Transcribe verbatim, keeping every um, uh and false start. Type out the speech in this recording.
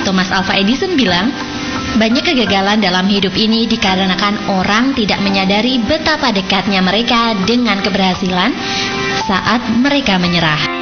Thomas Alva Edison bilang, banyak kegagalan dalam hidup ini dikarenakan orang tidak menyadari betapa dekatnya mereka dengan keberhasilan saat mereka menyerah.